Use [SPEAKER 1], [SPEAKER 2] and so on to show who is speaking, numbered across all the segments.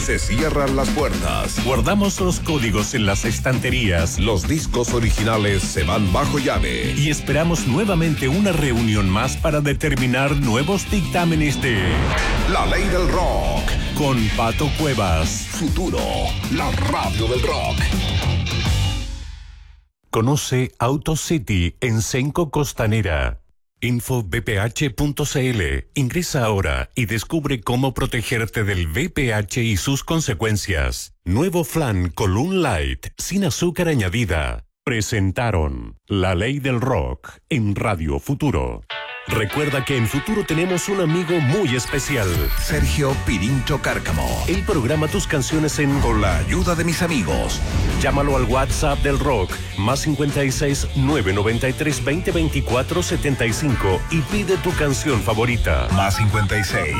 [SPEAKER 1] se cierran las puertas.
[SPEAKER 2] Guardamos los códigos en las estanterías.
[SPEAKER 1] Los discos originales se van bajo llave.
[SPEAKER 2] Y esperamos nuevamente una reunión más para determinar nuevos dictámenes de
[SPEAKER 1] La Ley del Rock.
[SPEAKER 2] Con Pato Cuevas.
[SPEAKER 1] Futuro, la radio del rock.
[SPEAKER 2] Conoce AutoCity en Senco Costanera. Info-bph.cl. Ingresa ahora y descubre cómo protegerte del VPH y sus consecuencias. Nuevo flan Column Light, sin azúcar añadida. Presentaron La Ley del Rock en Radio Futuro. Recuerda que en Futuro tenemos un amigo muy especial.
[SPEAKER 1] Sergio Pirincho Cárcamo.
[SPEAKER 2] Él programa tus canciones
[SPEAKER 1] Con la ayuda de mis amigos.
[SPEAKER 2] Llámalo al WhatsApp del rock, más 56 993 20 24 75 y pide tu canción favorita.
[SPEAKER 1] Más 56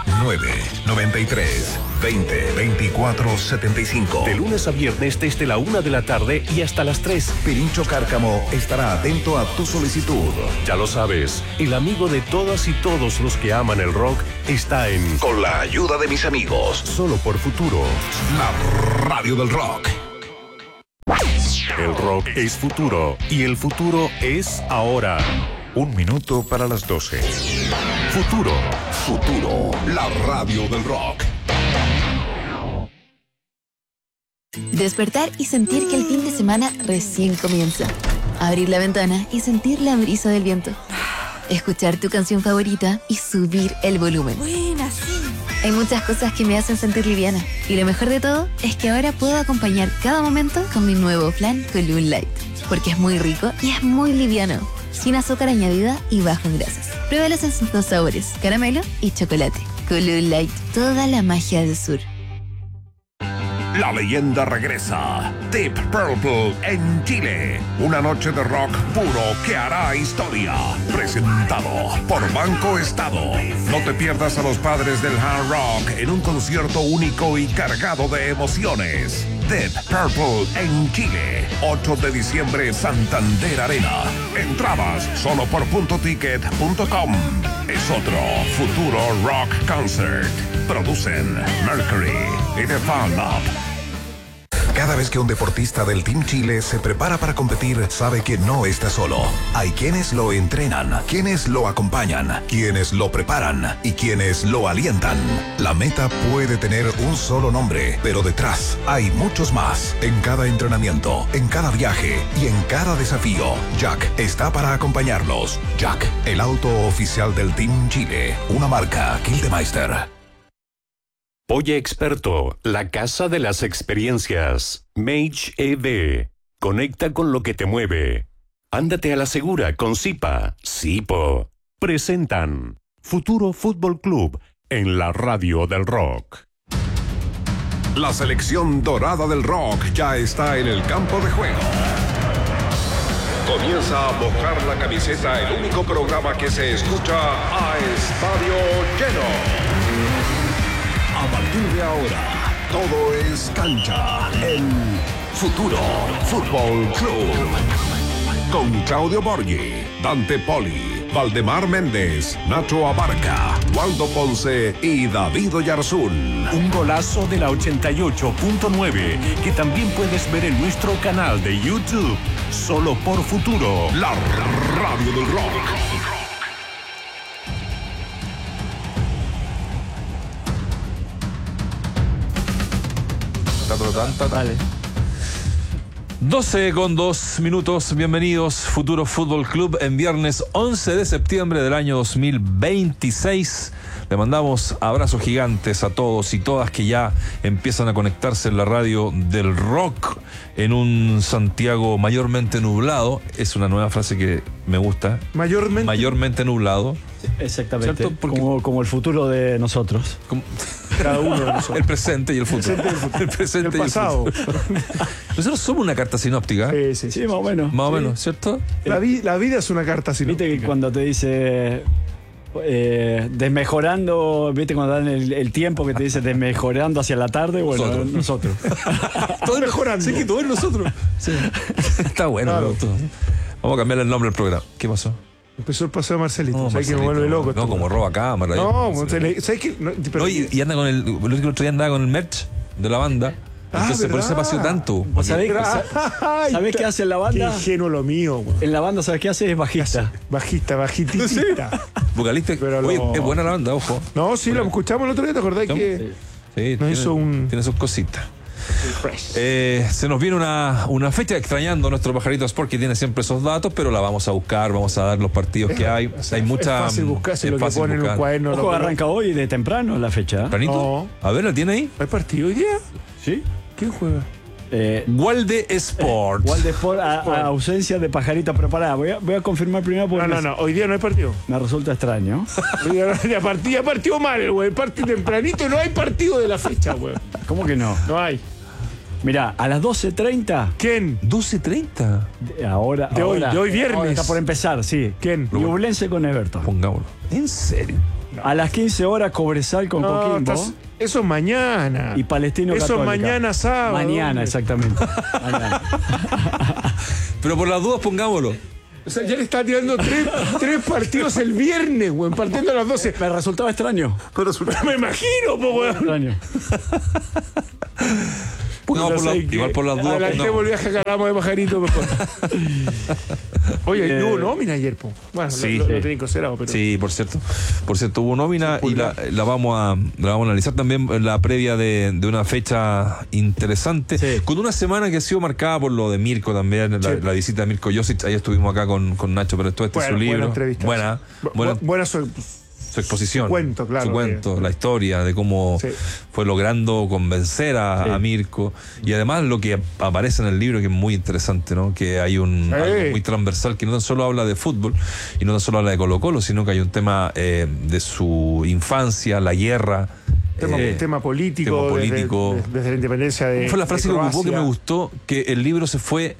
[SPEAKER 1] 993 20 24 75.
[SPEAKER 2] De lunes a viernes desde la 1 de la tarde y hasta las 3.
[SPEAKER 1] Pirincho Cárcamo estará atento a tu solicitud.
[SPEAKER 2] Ya lo sabes, el amigo de todas y todos los que aman el rock está en
[SPEAKER 1] Con la ayuda de mis amigos.
[SPEAKER 2] Solo por Futuro.
[SPEAKER 1] La radio del rock.
[SPEAKER 2] El rock es futuro y el futuro es ahora.
[SPEAKER 1] 1 minuto para las 12.
[SPEAKER 2] Futuro.
[SPEAKER 1] Futuro, la radio del rock.
[SPEAKER 3] Despertar y sentir que el fin de semana recién comienza. Abrir la ventana y sentir la brisa del viento. Escuchar tu canción favorita y subir el volumen.
[SPEAKER 4] Buena, sí.
[SPEAKER 3] Hay muchas cosas que me hacen sentir liviana. Y lo mejor de todo es que ahora puedo acompañar cada momento con mi nuevo flan Column Light. Porque es muy rico y es muy liviano. Sin azúcar añadida y bajo en grasas. Pruébalos en sus 2 sabores, caramelo y chocolate. Column Light, toda la magia del sur.
[SPEAKER 1] La leyenda regresa. Deep Purple en Chile. Una noche de rock puro que hará historia. Presentado por Banco Estado. No te pierdas a los padres del hard rock en un concierto único y cargado de emociones. Deep Purple en Chile. 8 de diciembre, Santander Arena. Entradas solo por puntoticket.com. Es otro Futuro Rock Concert. Producen Mercury y The Fan Up. Cada vez que un deportista del Team Chile se prepara para competir, sabe que no está solo. Hay quienes lo entrenan, quienes lo acompañan, quienes lo preparan y quienes lo alientan. La meta puede tener un solo nombre, pero detrás hay muchos más. En cada entrenamiento, en cada viaje y en cada desafío, Jack está para acompañarlos. Jack, el auto oficial del Team Chile, una marca Gildemeister.
[SPEAKER 2] Pollo Experto, la casa de las experiencias. Mage EV. Conecta con lo que te mueve. Ándate a la segura con Zipa. Zipo. Presentan Futuro Fútbol Club en la radio del rock.
[SPEAKER 1] La selección dorada del rock ya está en el campo de juego. Comienza a mojar la camiseta, el único programa que se escucha a estadio lleno. A partir de ahora, todo es cancha en Futuro Fútbol Club. Con Claudio Borghi, Dante Poli, Valdemar Méndez, Nacho Abarca, Waldo Ponce y David Oyarzún.
[SPEAKER 2] Un golazo de la 88.9 que también puedes ver en nuestro canal de YouTube. Solo por Futuro,
[SPEAKER 1] la radio del rock.
[SPEAKER 5] Dale. 12:02, bienvenidos Futuro Fútbol Club en viernes 11 de septiembre del año 2026. Le mandamos abrazos gigantes a todos y todas que ya empiezan a conectarse en la radio del rock en un Santiago mayormente nublado. Es una nueva frase que me gusta. Mayormente nublado.
[SPEAKER 6] Exactamente, como el futuro de nosotros.
[SPEAKER 5] Cada uno de nosotros. El presente y el futuro. El presente y el pasado. Nosotros somos una carta sinóptica.
[SPEAKER 6] Sí, más o menos.
[SPEAKER 5] Más o menos, ¿cierto?
[SPEAKER 7] La vida es una carta sinóptica.
[SPEAKER 6] Viste que cuando te dice desmejorando, viste cuando dan el tiempo que te dice desmejorando hacia la tarde, bueno, nosotros.
[SPEAKER 7] Todo mejorando.
[SPEAKER 5] Sí, que todo es nosotros. Sí. Está bueno. Claro. Vamos a cambiarle el nombre al programa. ¿Qué pasó?
[SPEAKER 7] Empezó el paseo de Marcelito.
[SPEAKER 5] No,
[SPEAKER 7] ¿Sabes que me vuelve loco?
[SPEAKER 5] No, como roba cámara.
[SPEAKER 7] No, ¿sabes qué? No,
[SPEAKER 5] y anda con el otro día andaba con el merch. de la banda. Entonces por eso se paseó tanto.
[SPEAKER 6] ¿Sabés qué hace en la banda?
[SPEAKER 7] Qué ingenuo lo mío, güey.
[SPEAKER 6] En la banda, ¿sabes qué hace? Es bajista.
[SPEAKER 7] Bajitita.
[SPEAKER 5] Vocalista.
[SPEAKER 7] Pero
[SPEAKER 5] Oye,
[SPEAKER 7] lo-
[SPEAKER 5] es buena la banda, ojo.
[SPEAKER 7] No, sí, lo escuchamos el otro día, ¿te acordás que
[SPEAKER 5] Sí,
[SPEAKER 7] nos hizo un...
[SPEAKER 5] tiene sus cositas. Se nos viene una fecha extrañando a nuestro Pajarito Sport, que tiene siempre esos datos, pero la vamos a buscar, vamos a dar los partidos que hay. Hay mucha.
[SPEAKER 7] Es fácil buscarse
[SPEAKER 5] es
[SPEAKER 7] lo que
[SPEAKER 5] fácil
[SPEAKER 7] pone en un
[SPEAKER 5] buscar.
[SPEAKER 7] cuaderno.
[SPEAKER 6] Ojo, arranca hoy de temprano la fecha.
[SPEAKER 5] ¿Tempranito?
[SPEAKER 7] No.
[SPEAKER 5] A ver, ¿la tiene ahí?
[SPEAKER 7] ¿Hay partido hoy día?
[SPEAKER 6] ¿Sí?
[SPEAKER 7] ¿Quién juega?
[SPEAKER 5] Walde Sport.
[SPEAKER 6] Walde Sport a ausencia de Pajarita preparada. Voy a confirmar primero porque
[SPEAKER 7] No, hoy día no hay partido.
[SPEAKER 6] me resulta extraño.
[SPEAKER 7] Hoy día ya partió mal, güey. Partió tempranito, no hay partido de la fecha, güey.
[SPEAKER 6] ¿Cómo que no?
[SPEAKER 7] No hay.
[SPEAKER 6] Mirá, a las 12:30.
[SPEAKER 7] ¿Quién?
[SPEAKER 5] 12:30.
[SPEAKER 6] Ahora.
[SPEAKER 7] De hoy viernes.
[SPEAKER 6] Ahora está por empezar, sí.
[SPEAKER 7] ¿Quién?
[SPEAKER 6] Ñublense con Everton.
[SPEAKER 5] Pongámoslo. ¿En serio?
[SPEAKER 6] A las 15 horas Cobresal con
[SPEAKER 7] No,
[SPEAKER 6] Coquimbo.
[SPEAKER 7] eso es mañana.
[SPEAKER 6] Y Palestino
[SPEAKER 7] Eso
[SPEAKER 6] Católica.
[SPEAKER 7] es mañana sábado.
[SPEAKER 6] Mañana, exactamente. Mañana.
[SPEAKER 5] Pero por las dudas, pongámoslo.
[SPEAKER 7] O sea, ya le está tirando tres partidos el viernes, güey, partiendo a las 12.
[SPEAKER 6] Me resultaba extraño.
[SPEAKER 7] Me imagino, po, güey.
[SPEAKER 6] Extraño.
[SPEAKER 5] No, igual por las dudas.
[SPEAKER 7] Adelantemos el viaje que hagamos de Pajarito mejor. Oye,
[SPEAKER 6] Eh,
[SPEAKER 7] hubo nómina ayer, po. Bueno,
[SPEAKER 5] sí.
[SPEAKER 7] lo tenéis considerado, pero.
[SPEAKER 5] Sí, por cierto. Por cierto, hubo nómina y la vamos a analizar también en la previa de una fecha interesante.
[SPEAKER 6] Sí.
[SPEAKER 5] Con una semana que ha sido marcada por lo de Mirko también, la visita de Mirko Josic. Ahí estuvimos acá con Nacho, pero esto es su libro.
[SPEAKER 7] Buena entrevista. Buena
[SPEAKER 5] su exposición.
[SPEAKER 7] Su cuento, claro.
[SPEAKER 5] Su cuento, la historia de cómo
[SPEAKER 7] Sí.
[SPEAKER 5] fue logrando convencer a Mirko. Y además lo que aparece en el libro, que es muy interesante, ¿no? Que hay algo muy transversal, que no tan solo habla de fútbol y no tan solo habla de Colo-Colo, sino que hay un tema de su infancia, la guerra.
[SPEAKER 7] Tema político. Desde la independencia de.
[SPEAKER 5] Fue la frase
[SPEAKER 7] de
[SPEAKER 5] que ocupó que
[SPEAKER 7] Croacia.
[SPEAKER 5] me gustó, que el libro se fue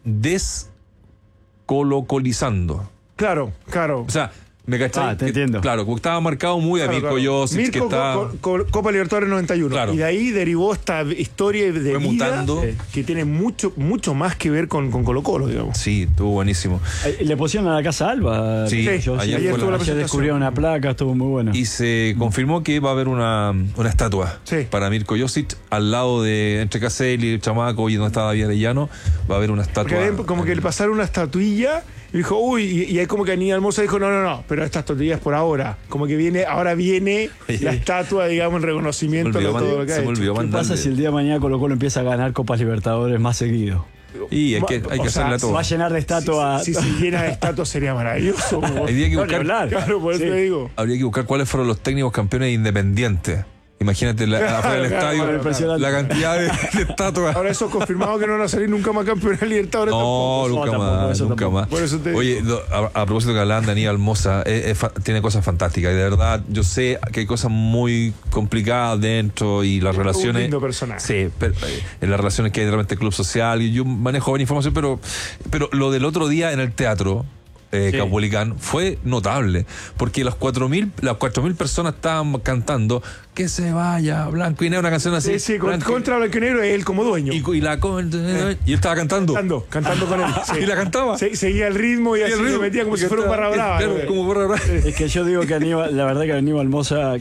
[SPEAKER 5] descolocolizando.
[SPEAKER 7] Claro.
[SPEAKER 5] O sea, ¿me cachai?
[SPEAKER 6] Te entiendo.
[SPEAKER 5] Claro, porque estaba marcado muy a Mirko Josic,
[SPEAKER 7] Mirko,
[SPEAKER 5] que está...
[SPEAKER 7] Copa Libertadores 91.
[SPEAKER 5] Claro.
[SPEAKER 7] Y de ahí derivó esta historia de
[SPEAKER 5] Fue
[SPEAKER 7] vida
[SPEAKER 5] mutando.
[SPEAKER 7] que tiene mucho más que ver con Colo-Colo, digamos.
[SPEAKER 5] Sí, estuvo buenísimo.
[SPEAKER 6] Le pusieron a la Casa Alba.
[SPEAKER 5] Sí,
[SPEAKER 6] Yo
[SPEAKER 5] ayer fue
[SPEAKER 7] estuvo la
[SPEAKER 6] ayer
[SPEAKER 7] presentación.
[SPEAKER 6] descubrieron una placa, estuvo muy bueno.
[SPEAKER 5] Y se confirmó que va a haber una estatua
[SPEAKER 7] Sí.
[SPEAKER 5] para Mirko Josic al lado de entre Caselli y el Chamaco y donde estaba David Arellano. Va a haber una estatua.
[SPEAKER 7] Porque habían como que le pasaron una estatuilla y dijo, uy, y ahí como que Aníbal Mosa dijo, no, pero esta estatuilla es por ahora. Como que ahora viene la estatua, digamos, en reconocimiento de todo lo que ha
[SPEAKER 5] se me
[SPEAKER 7] hecho.
[SPEAKER 5] olvidó
[SPEAKER 6] ¿Qué
[SPEAKER 5] mandarle.
[SPEAKER 6] pasa si el día de mañana Colo-Colo empieza a ganar Copas Libertadores más seguido?
[SPEAKER 5] Y hay que
[SPEAKER 7] O sea,
[SPEAKER 5] hacerle a todo.
[SPEAKER 6] Va a llenar de estatuas.
[SPEAKER 7] Si se llena de estatuas sería maravilloso.
[SPEAKER 5] Hay día que
[SPEAKER 6] No, ni
[SPEAKER 5] buscar,
[SPEAKER 6] hablar.
[SPEAKER 7] Claro, por eso
[SPEAKER 6] Sí.
[SPEAKER 7] te digo.
[SPEAKER 5] habría que buscar cuáles fueron los técnicos campeones independientes. Imagínate afuera del
[SPEAKER 7] Claro,
[SPEAKER 5] estadio la cantidad de estatuas.
[SPEAKER 7] Ahora eso confirmado que no van a salir nunca más campeones de Libertadores
[SPEAKER 5] No,
[SPEAKER 7] tampoco.
[SPEAKER 5] nunca
[SPEAKER 6] tampoco,
[SPEAKER 5] más,
[SPEAKER 6] eso
[SPEAKER 5] nunca
[SPEAKER 6] tampoco.
[SPEAKER 5] más.
[SPEAKER 7] Por eso te
[SPEAKER 5] Oye, a propósito que hablaban de Aníbal Mosa, tiene cosas fantásticas y de verdad yo sé que hay cosas muy complicadas dentro y las relaciones.
[SPEAKER 7] Un lindo personaje.
[SPEAKER 5] Sí, pero, en las relaciones que hay realmente el club social y yo manejo buena información, pero lo del otro día en el teatro. Caupolicán fue notable porque las 4.000 personas estaban cantando que se vaya Blanco y Negro, una canción así.
[SPEAKER 7] Sí,
[SPEAKER 5] Blanco-
[SPEAKER 7] contra Blanco y Negro, él como dueño.
[SPEAKER 5] y él estaba cantando.
[SPEAKER 7] Cantando con él. Sí.
[SPEAKER 5] Y la cantaba.
[SPEAKER 7] Seguía el ritmo y así
[SPEAKER 5] el ritmo.
[SPEAKER 7] lo metía como si fuera un barra brava.
[SPEAKER 5] Claro,
[SPEAKER 7] ¿no?
[SPEAKER 5] como barra brava.
[SPEAKER 6] Es que yo digo que la verdad que Aníbal Mosa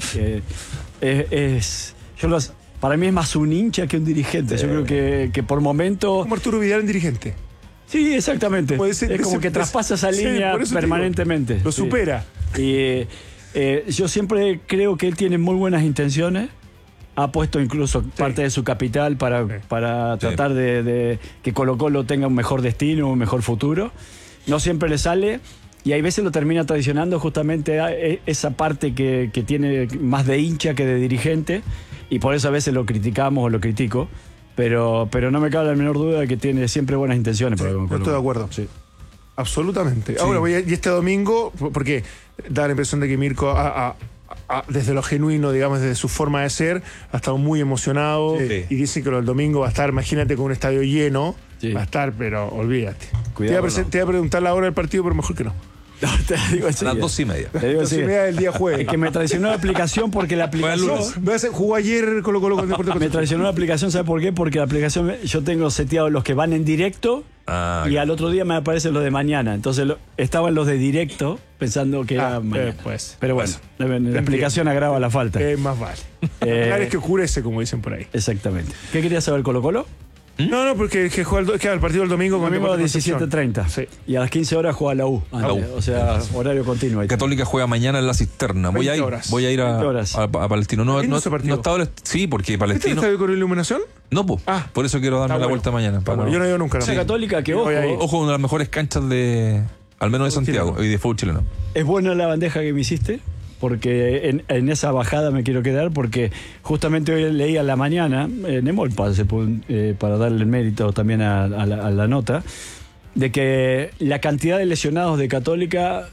[SPEAKER 6] para mí es más un hincha que un dirigente. Yo creo que por momento.
[SPEAKER 7] Como Arturo Vidal en dirigente.
[SPEAKER 6] Sí, exactamente.
[SPEAKER 7] Puede ser-
[SPEAKER 6] Es como
[SPEAKER 7] ese-
[SPEAKER 6] que traspasa esa
[SPEAKER 7] sí,
[SPEAKER 6] línea
[SPEAKER 7] por eso te digo,
[SPEAKER 6] permanentemente.
[SPEAKER 7] lo
[SPEAKER 6] Sí.
[SPEAKER 7] supera.
[SPEAKER 6] Y yo siempre creo que él tiene muy buenas intenciones. Ha puesto incluso parte de su capital para tratar de que Colo-Colo tenga un mejor destino, un mejor futuro. No siempre le sale. Y hay veces lo termina traicionando justamente a esa parte que tiene más de hincha que de dirigente. Y por eso a veces lo criticamos o lo critico. Pero no me cabe la menor duda de que tiene siempre buenas intenciones. para con
[SPEAKER 7] Estoy de
[SPEAKER 6] Colo-Colo.
[SPEAKER 7] acuerdo.
[SPEAKER 6] Sí.
[SPEAKER 7] Absolutamente. Ahora, y este domingo, porque da la impresión de que Mirko, desde lo genuino, digamos, desde su forma de ser, ha estado muy emocionado.
[SPEAKER 5] Sí.
[SPEAKER 7] Y dice que el domingo va a estar, imagínate, con un estadio lleno.
[SPEAKER 6] Sí.
[SPEAKER 7] Va a estar, pero olvídate.
[SPEAKER 6] Cuidado,
[SPEAKER 7] Te voy a preguntar la hora del partido, pero mejor que no.
[SPEAKER 6] No, te digo
[SPEAKER 5] A
[SPEAKER 6] enseguida.
[SPEAKER 5] las 2:30.
[SPEAKER 6] Te digo
[SPEAKER 7] 2:30 del día jueves.
[SPEAKER 6] Es que me traicionó la aplicación porque la aplicación.
[SPEAKER 7] Jugó ayer Colo-Colo con Deportes
[SPEAKER 6] Me
[SPEAKER 7] Concepción.
[SPEAKER 6] traicionó la aplicación, ¿sabe por qué? Porque la aplicación yo tengo seteado los que van en directo y al otro día me aparecen los de mañana. Entonces estaban los de directo pensando que era mañana.
[SPEAKER 7] Pues.
[SPEAKER 6] Pero bueno, la explicación agrava la falta.
[SPEAKER 7] Más vale. Es que oscurece, como dicen por ahí.
[SPEAKER 6] Exactamente. ¿Qué quería saber, Colo-Colo?
[SPEAKER 7] No, porque queda el partido el domingo con
[SPEAKER 6] Domingo 17:30.
[SPEAKER 7] Sí.
[SPEAKER 6] Y a las 15 horas juega la U. O sea, horario continuo.
[SPEAKER 5] Católica juega mañana en la Cisterna. Voy a ir a Palestino. No estaba. Sí, porque Palestino.
[SPEAKER 7] ¿Este estadio con iluminación?
[SPEAKER 5] No, pues. Por eso quiero darme la vuelta mañana.
[SPEAKER 7] Bueno. Yo no he ido nunca.
[SPEAKER 6] Sí. Católica, que
[SPEAKER 5] ojo, una de las mejores canchas al menos de Santiago y de fútbol chileno.
[SPEAKER 6] Es buena la bandeja que me hiciste, porque en esa bajada me quiero quedar, porque justamente hoy leí a la mañana, en Emol, para darle el mérito también a la nota, de que la cantidad de lesionados de Católica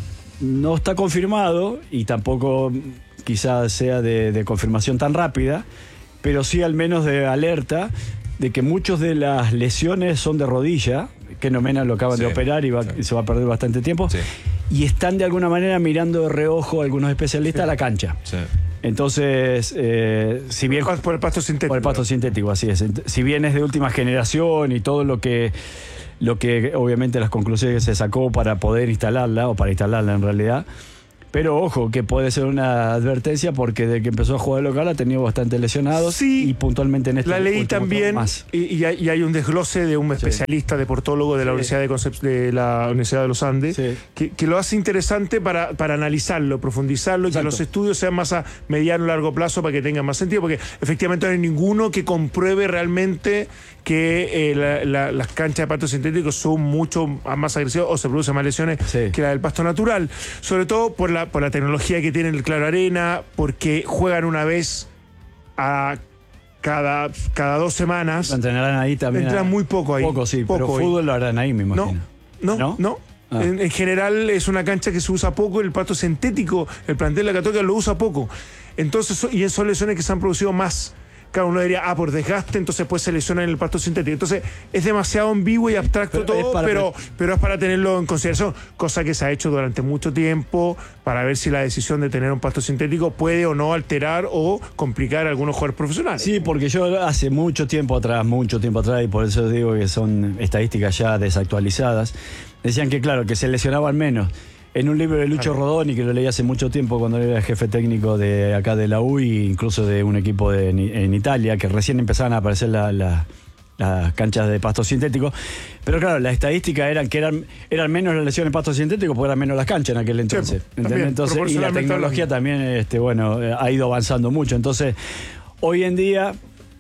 [SPEAKER 6] no está confirmado, y tampoco quizás sea de confirmación tan rápida, pero sí al menos de alerta, de que muchos de las lesiones son de rodilla, que Nomena lo acaban de operar y se va a perder bastante tiempo. Sí. Y están de alguna manera mirando de reojo algunos especialistas a la cancha. Sí. Entonces, si bien...
[SPEAKER 7] Por el pasto sintético.
[SPEAKER 6] Por el pasto sintético, así es. Si bien es de última generación y todo lo que obviamente las conclusiones que se sacó para poder instalarla, o para instalarla en realidad... Pero ojo, que puede ser una advertencia, porque desde que empezó a jugar local ha tenido bastante lesionados.
[SPEAKER 7] Sí,
[SPEAKER 6] y puntualmente en este
[SPEAKER 7] la leí también más. Y hay un desglose de un especialista deportólogo de la Universidad de la Universidad de los Andes, que lo hace interesante para analizarlo, profundizarlo. Exacto. Y que los estudios sean más a mediano o largo plazo, para que tengan más sentido, porque efectivamente no hay ninguno que compruebe realmente que las canchas de pasto sintético son mucho más agresivas o se producen más lesiones que la del pasto natural, sobre todo por la tecnología que tiene el Claro Arena, porque juegan una vez a cada 2 semanas.
[SPEAKER 6] Entrenarán ahí también.
[SPEAKER 7] Entran muy poco ahí.
[SPEAKER 6] Poco, sí, pero fútbol lo harán ahí, me imagino.
[SPEAKER 7] No. En general es una cancha que se usa poco. El pasto sintético, el plantel de la Católica lo usa poco. Entonces, y son lesiones que se han producido más. Claro, uno diría, por desgaste, entonces pues se lesiona en el pasto sintético. Entonces es demasiado ambiguo y abstracto pero es para tenerlo en consideración, cosa que se ha hecho durante mucho tiempo para ver si la decisión de tener un pasto sintético puede o no alterar o complicar a algunos jugadores profesionales.
[SPEAKER 6] Sí, porque yo hace mucho tiempo atrás, y por eso digo que son estadísticas ya desactualizadas, decían que claro, que se lesionaban menos. En un libro de Lucho Rodoni, que lo leí hace mucho tiempo cuando era jefe técnico de acá de la U, e incluso de un equipo en Italia, que recién empezaban a aparecer las canchas de pasto sintético. Pero claro, la estadística eran que eran menos las lesiones en pasto sintético porque eran menos las canchas en aquel entonces. Sí, también, entonces, y la tecnología también ha ido avanzando mucho. Entonces, hoy en día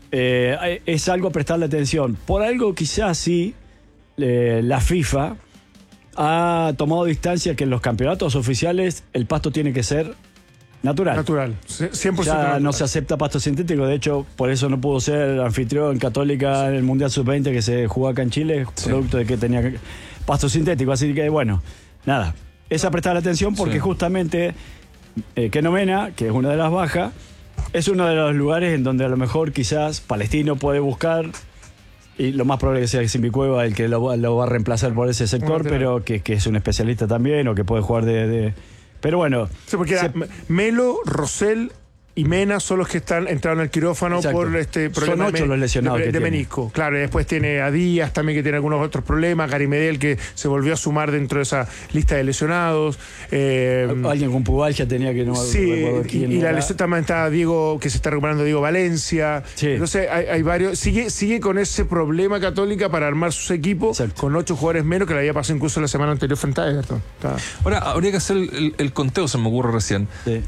[SPEAKER 6] es algo a prestarle atención. Por algo quizás sí, la FIFA ha tomado distancia que en los campeonatos oficiales el pasto tiene que ser natural.
[SPEAKER 7] Natural, 100%
[SPEAKER 6] ya
[SPEAKER 7] natural.
[SPEAKER 6] No se acepta pasto sintético. De hecho, por eso no pudo ser anfitrión Católica en el Mundial Sub-20 que se jugó acá en Chile, producto de que tenía pasto sintético. Así que bueno, nada, es a prestar atención, porque justamente Nomena, que es una de las bajas, es uno de los lugares en donde a lo mejor quizás Palestino puede buscar, y lo más probable es que sea Simbicueva el que lo va a reemplazar por ese sector, pero que es un especialista también, o que puede jugar pero bueno.
[SPEAKER 7] Sí, porque Melo, Rosell y Mena son los que entraron al quirófano. Exacto. Por este problema.
[SPEAKER 6] Son 8 los lesionados
[SPEAKER 7] de menisco. Claro, y después tiene a Díaz también, que tiene algunos otros problemas. Gary Medel, que se volvió a sumar dentro de esa lista de lesionados.
[SPEAKER 6] Alguien con pubalgia tenía, que no recuerdo quién.
[SPEAKER 7] Y la lesión también está Diego, que se está recuperando, Diego Valencia. Sí. Entonces hay varios. Sigue con ese problema Católica para armar sus equipos. Exacto. Con 8 jugadores menos, que le había pasado incluso la semana anterior frente a Everton.
[SPEAKER 5] Ahora, habría que hacer el conteo, se me ocurre recién,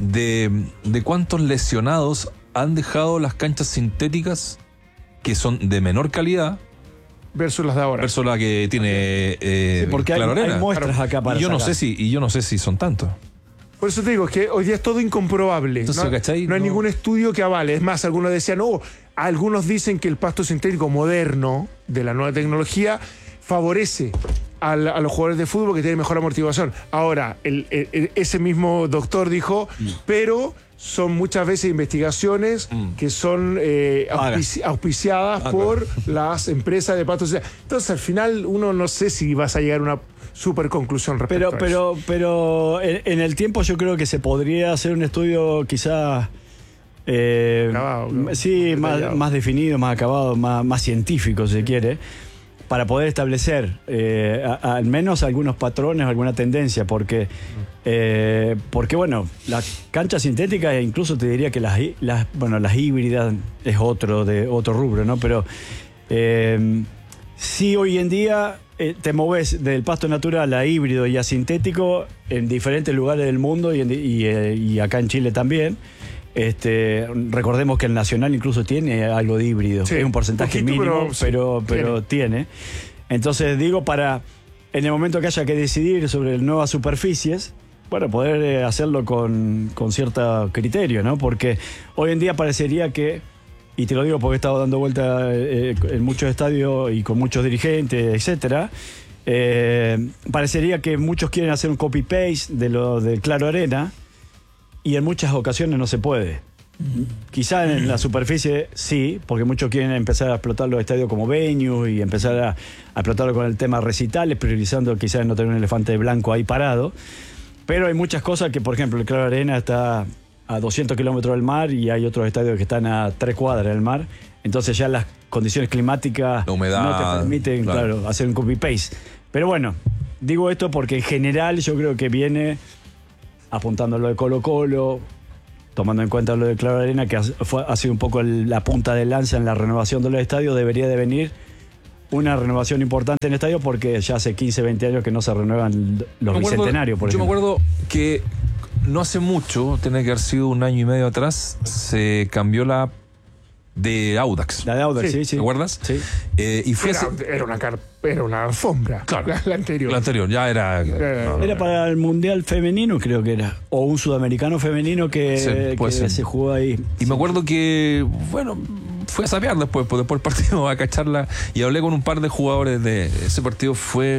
[SPEAKER 5] de cuántos lesionados han dejado las canchas sintéticas, que son de menor calidad,
[SPEAKER 7] versus las de ahora,
[SPEAKER 5] versus la que tiene
[SPEAKER 6] porque
[SPEAKER 5] Claro Arena.
[SPEAKER 6] Hay muestras acá para
[SPEAKER 5] yo no sé si son tantos.
[SPEAKER 7] Por eso te digo, que hoy día es todo incomprobable. Entonces, no hay ningún estudio que avale. Es más, algunos decían, algunos dicen que el pasto sintético moderno de la nueva tecnología favorece a los jugadores de fútbol, que tienen mejor amortiguación. Ahora, ese mismo doctor dijo, pero son muchas veces investigaciones que son auspiciadas por las empresas de pasto sintético. Entonces, al final, uno no sé si vas a llegar a una super conclusión respecto a eso.
[SPEAKER 6] Pero en el tiempo yo creo que se podría hacer un estudio quizás más definido, más acabado, más científico, si se quiere, para poder establecer al menos algunos patrones, alguna tendencia, porque bueno, las canchas sintéticas, e incluso te diría que las híbridas es otro rubro, ¿no? Pero sí, hoy en día te moves del pasto natural a híbrido y a sintético en diferentes lugares del mundo y acá en Chile también. Recordemos que el Nacional incluso tiene algo de híbrido, sí, es un porcentaje mínimo, pero tiene. Entonces digo, en el momento que haya que decidir sobre nuevas superficies, bueno, poder hacerlo con cierto criterio, ¿no? Porque hoy en día parecería que, y te lo digo porque he estado dando vuelta en muchos estadios y con muchos dirigentes, etcétera, parecería que muchos quieren hacer un copy-paste del Claro Arena, y en muchas ocasiones no se puede. Quizá en la superficie sí, porque muchos quieren empezar a explotar los estadios como venues y empezar a explotarlo con el tema recitales, priorizando quizás no tener un elefante blanco ahí parado. Pero hay muchas cosas que, por ejemplo, el Claro Arena está a 200 kilómetros del mar y hay otros estadios que están a 3 cuadras del mar. Entonces ya las condiciones climáticas
[SPEAKER 5] la humedad,
[SPEAKER 6] no te permiten, claro, hacer un copy-paste. Pero bueno, digo esto porque en general yo creo que viene apuntando a lo de Colo-Colo, tomando en cuenta lo de Claro Arena, que ha sido un poco la punta de lanza en la renovación de los estadios. Debería de venir una renovación importante en el estadio, porque ya hace 15, 20 años que no se renuevan los bicentenarios, por ejemplo.
[SPEAKER 5] Yo me acuerdo que no hace mucho, tiene que haber sido un año y medio atrás, se cambió la de Audax.
[SPEAKER 6] La de Audax, sí.
[SPEAKER 5] ¿Te acuerdas?
[SPEAKER 6] Sí.
[SPEAKER 5] Y fue
[SPEAKER 7] era una alfombra.
[SPEAKER 5] Claro.
[SPEAKER 7] La anterior.
[SPEAKER 5] La anterior, ya era.
[SPEAKER 6] Era para el Mundial Femenino, creo que era. O un sudamericano femenino que se jugó ahí.
[SPEAKER 5] Y me acuerdo que, bueno, fui a sapear después del partido, a cacharla, y hablé con un par de jugadores de ese partido.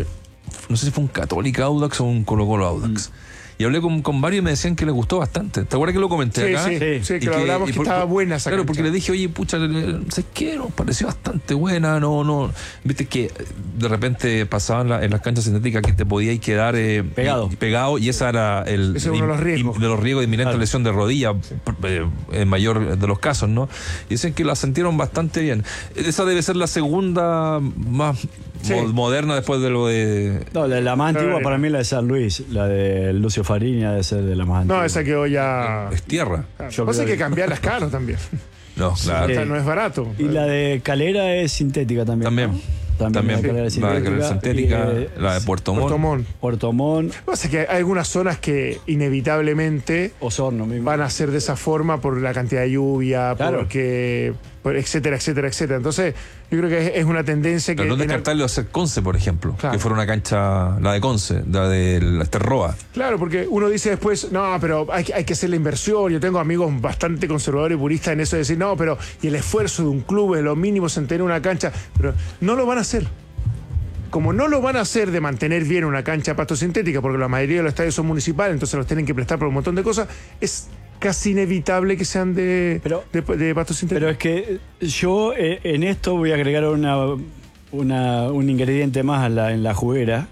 [SPEAKER 5] No sé si fue un Católica Audax o un Colo-Colo Audax. Y hablé con varios y me decían que les gustó bastante. ¿Te acuerdas que lo comenté acá?
[SPEAKER 7] Sí, que lo hablamos, que estaba buena esa cancha.
[SPEAKER 5] Porque le dije, oye, pucha, ¿sabes qué? Nos pareció bastante buena. No. Viste que de repente pasaban en las canchas sintéticas que te podías quedar pegado, y esa era
[SPEAKER 7] ese es uno de los riesgos.
[SPEAKER 5] De los riesgos de inminente lesión de rodilla, en mayor de los casos, ¿no? Y dicen que la sintieron bastante bien. Esa debe ser la segunda más moderna después de lo de...
[SPEAKER 6] No, la más antigua para mí es la de San Luis, la de Lucio Fariña debe ser de la más antigua.
[SPEAKER 7] No, esa quedó ya...
[SPEAKER 5] Es tierra.
[SPEAKER 7] Yo pasa que cambiarlas caro también.
[SPEAKER 5] No, claro.
[SPEAKER 7] No es barato.
[SPEAKER 6] Y la de Calera es sintética también. También.
[SPEAKER 5] La sintética, la de Puerto Montt.
[SPEAKER 6] Puerto Montt.
[SPEAKER 7] Lo que pasa es que hay algunas zonas que inevitablemente
[SPEAKER 6] Osorno mismo
[SPEAKER 7] van a ser de esa forma por la cantidad de lluvia, etcétera. Entonces, yo creo que es una tendencia
[SPEAKER 5] pero
[SPEAKER 7] que...
[SPEAKER 5] no descartarlo hacer Conce, por ejemplo,
[SPEAKER 7] claro,
[SPEAKER 5] que fuera una cancha, la de Conce, la de Terroa.
[SPEAKER 7] Claro, porque uno dice después, no, pero hay que hacer la inversión. Yo tengo amigos bastante conservadores y puristas en eso de decir, no, pero y el esfuerzo de un club es lo mínimo en tener una cancha, pero no lo van a hacer. Como no lo van a hacer de mantener bien una cancha de pasto sintética, porque la mayoría de los estadios son municipales, entonces los tienen que prestar por un montón de cosas, es casi inevitable que sean de pasto sintético.
[SPEAKER 6] Pero es que yo en esto voy a agregar un ingrediente más en la juguera,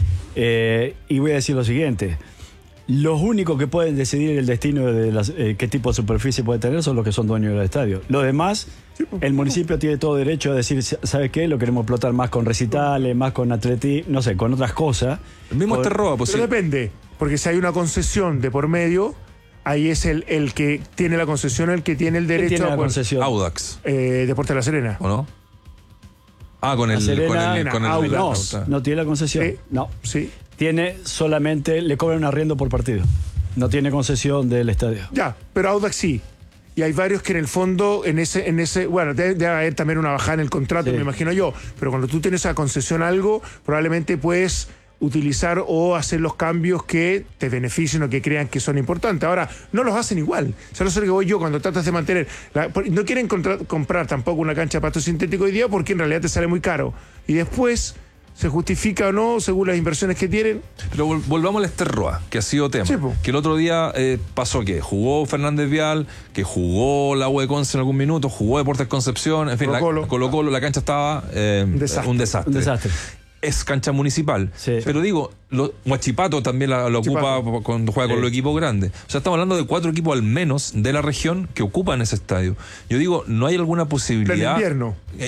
[SPEAKER 6] y voy a decir lo siguiente. Los únicos que pueden decidir el destino de qué tipo de superficie puede tener son los que son dueños del estadio. Lo demás, el municipio tiene todo derecho a decir, ¿sabes qué? Lo queremos explotar más con recitales, más con atletismo, no sé, con otras cosas.
[SPEAKER 5] El mismo Terroa,
[SPEAKER 7] pues. Pero depende, porque si hay una concesión de por medio, ahí es el que tiene la concesión, el que tiene el derecho
[SPEAKER 6] tiene
[SPEAKER 7] a...
[SPEAKER 6] la concesión?
[SPEAKER 5] Audax.
[SPEAKER 7] Deportes de La Serena.
[SPEAKER 5] ¿O no? Con el
[SPEAKER 6] Audax. No tiene la concesión. No.
[SPEAKER 7] Sí.
[SPEAKER 6] Tiene solamente, le cobran un arriendo por partido. No tiene concesión del estadio.
[SPEAKER 7] Ya, pero Audax sí. Y hay varios que en el fondo, en ese bueno, debe haber también una bajada en el contrato, me imagino yo. Pero cuando tú tienes a concesión algo, probablemente puedes utilizar o hacer los cambios que te beneficien o que crean que son importantes. Ahora, no los hacen igual. O sea, no sé lo que voy yo cuando tratas de mantener... no quieren comprar tampoco una cancha de pasto sintético hoy día porque en realidad te sale muy caro. Y después... ¿se justifica o no según las inversiones que tienen?
[SPEAKER 5] Pero volvamos al Terroa, que ha sido tema. Sí, que el otro día pasó que jugó Fernández Vial, que jugó la U de Conce en algún minuto, jugó Deportes Concepción, en fin, Colo-Colo, la cancha estaba un desastre. Es cancha municipal. Sí. Pero digo, Huachipato también la ocupa cuando juega con los equipos grandes. O sea, estamos hablando de 4 equipos al menos de la región que ocupan ese estadio. Yo digo, ¿no hay alguna posibilidad?
[SPEAKER 7] ¿En invierno?